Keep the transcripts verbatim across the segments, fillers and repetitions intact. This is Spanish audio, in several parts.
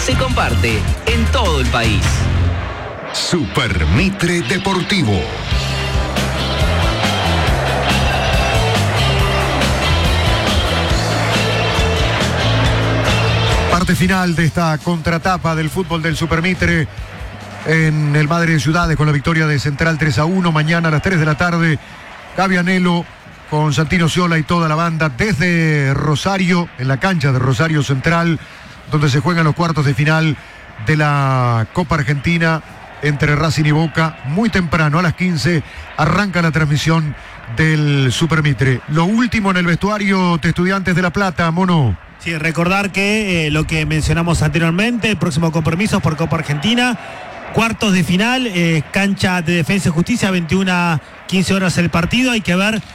se comparte en todo el país. Super Mitre Deportivo. Parte final de esta contratapa del fútbol del Super Mitre en el Madre de Ciudades con la victoria de Central tres a uno. Mañana a las tres de la tarde, Gaby Anhelo con Santino Ciola y toda la banda desde Rosario, en la cancha de Rosario Central, donde se juegan los cuartos de final de la Copa Argentina entre Racing y Boca. Muy temprano, a las quince, arranca la transmisión del Super Mitre. Lo último en el vestuario de Estudiantes de La Plata, Mono. Sí, recordar que eh, lo que mencionamos anteriormente, el próximo compromiso por Copa Argentina, cuartos de final, eh, cancha de Defensa y Justicia, veintiuna a quince horas el partido. Hay que ver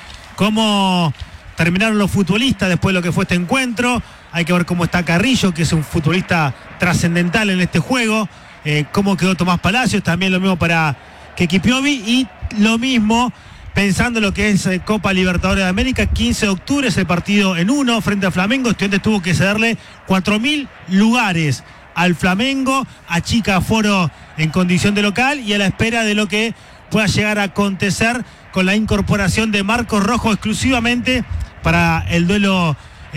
cómo terminaron los futbolistas después de lo que fue este encuentro. Hay que ver cómo está Carrillo, que es un futbolista trascendental en este juego. Eh, cómo quedó Tomás Palacios, también lo mismo para Keki Piovi. Y lo mismo pensando en lo que es eh, Copa Libertadores de América, quince de octubre es el partido en uno frente a Flamengo. Estudiantes tuvo que cederle cuatro mil lugares al Flamengo, achica aforo en condición de local y a la espera de lo que pueda llegar a acontecer con la incorporación de Marcos Rojo exclusivamente para el duelo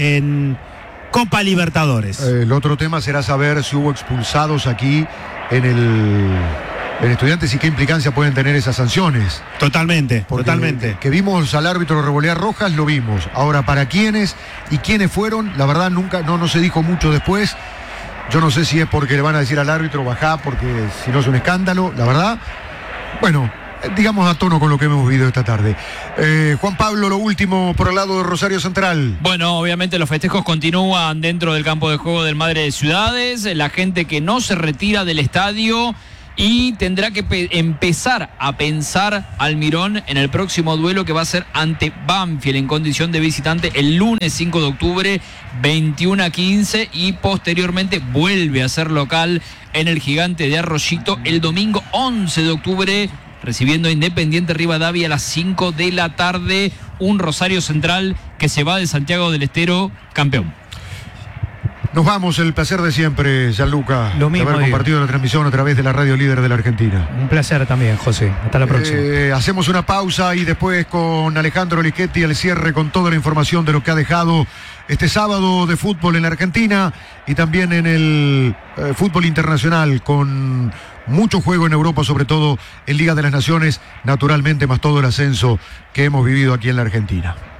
en Copa Libertadores. El otro tema será saber si hubo expulsados aquí en el en Estudiantes y qué implicancia pueden tener esas sanciones. Totalmente, Porque totalmente. Que vimos al árbitro revolear rojas, lo vimos. Ahora, para quiénes y quiénes fueron, la verdad nunca, no, no se dijo mucho después. Yo no sé si es porque le van a decir al árbitro bajá, porque si no es un escándalo, la verdad. Bueno, digamos a tono con lo que hemos vivido esta tarde. Eh, Juan Pablo, lo último por el lado de Rosario Central. Bueno, obviamente los festejos continúan dentro del campo de juego del Madre de Ciudades. La gente que no se retira del estadio y tendrá que pe- empezar a pensar Almirón en el próximo duelo que va a ser ante Banfield en condición de visitante el lunes cinco de octubre, veintiuna a quince, y posteriormente vuelve a ser local en el Gigante de Arroyito el domingo once de octubre, recibiendo a Independiente Rivadavia a las cinco de la tarde. Un Rosario Central que se va de Santiago del Estero campeón. Nos vamos, el placer de siempre, Gianluca. Lo mismo, de haber digo. compartido la transmisión a través de la radio líder de la Argentina. Un placer también, José. Hasta la próxima. Eh, hacemos una pausa y después con Alejandro Lichetti el cierre con toda la información de lo que ha dejado este sábado de fútbol en la Argentina y también en el eh, fútbol internacional, con mucho juego en Europa, sobre todo en Liga de las Naciones, naturalmente, más todo el ascenso que hemos vivido aquí en la Argentina.